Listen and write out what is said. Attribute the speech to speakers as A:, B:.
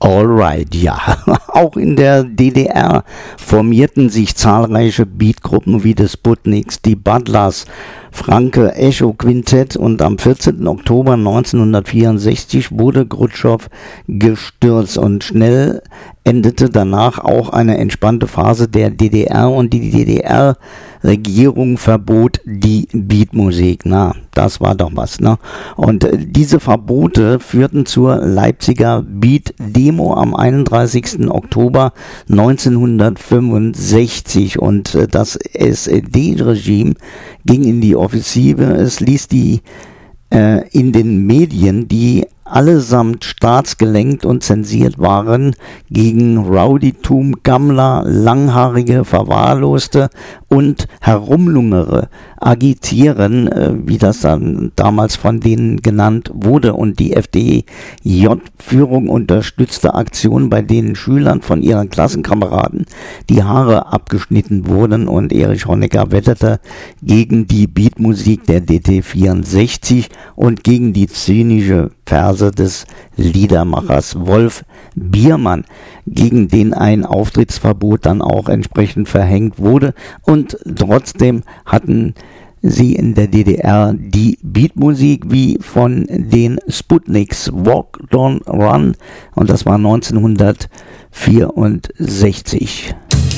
A: Alright, ja. Auch in der DDR formierten sich zahlreiche Beatgruppen wie die Sputniks, die Butlers, Franke Echo Quintett, und am 14. Oktober 1964 wurde Chruschtschov gestürzt und schnell endete danach auch eine entspannte Phase der DDR und die DDR-Regierung verbot die Beatmusik. Na, das war doch was, ne? Und diese Verbote führten zur Leipziger Beat-Demo am 31. Oktober 1965 und das SED-Regime ging in die Offensive. Es ließ die in den Medien, die allesamt staatsgelenkt und zensiert waren, gegen Rowdytum, Gammler, Langhaarige, Verwahrloste und Herumlungere agitieren, wie das dann damals von denen genannt wurde. Und die FDJ-Führung unterstützte Aktionen, bei denen Schülern von ihren Klassenkameraden die Haare abgeschnitten wurden, und Erich Honecker wetterte gegen die Beatmusik der DT64 und gegen die zynische Verse des Liedermachers Wolf Biermann, gegen den ein Auftrittsverbot dann auch entsprechend verhängt wurde. Und trotzdem hatten sie in der DDR die Beatmusik wie von den Sputniks, Walk Don't Run, und das war 1964.